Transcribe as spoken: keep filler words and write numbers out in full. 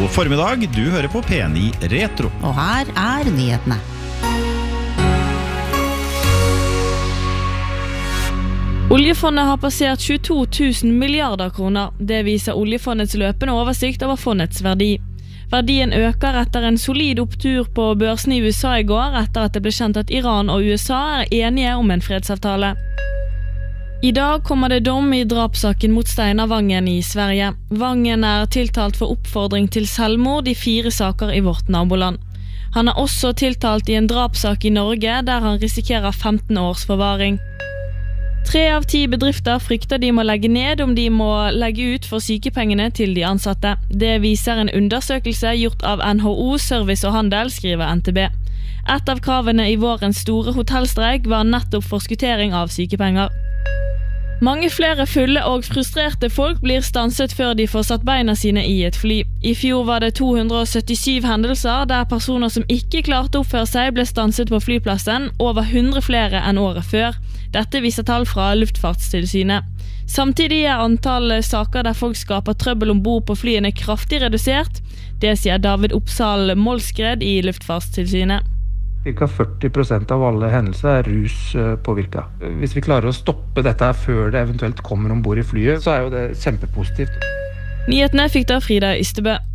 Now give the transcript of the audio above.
God formiddag, du hører på P ni Retro. Og her er nyhetene. Oljefondet har passert tjueto tusen milliarder kroner. Det viser oljefondets løpende oversikt over fondets verdi. Verdien øker etter en solid opptur på børsen i U S A i går, etter at det ble kjent at Iran og U S A er enige om en fredsavtale. I dag kommer det dom i drapssaken mot Steinar Vangen i Sverige. Vangen er tiltalt for oppfordring til selvmord i fire saker i vårt naboland. Han er også tiltalt i en drapssak i Norge, der han risikerer femten års forvaring. Tre av ti bedrifter frykter de må legge ned om de må legge ut for sykepengene til de ansatte. Det viser en undersøkelse gjort av N H O Service og Handel, skriver N T B. Et av kravene i vårens store hotellstreik var nettopp forskuttering av sykepenger. Mange flere fulle og frustrerte folk blir stanset før de får satt beina sine i et fly. I fjor var det to hundre syttisju hendelser der personer som ikke klarte å oppføre seg ble stanset på flyplassen, over hundre flere enn året før. Dette viser tall fra Luftfartstilsynet. Samtidig er antall saker der folk skaper trøbbel ombord på flyene kraftig redusert. Det sier David Oppsal Målskred i Luftfartstilsynet. Cirka førti prosent av alle hendelser er ruspåvirka. Hvis vi klarer å stoppe dette før det eventuelt kommer ombord i flyet, så er jo det kjempepositivt. Nyhetene fikk da Frida Ystebø.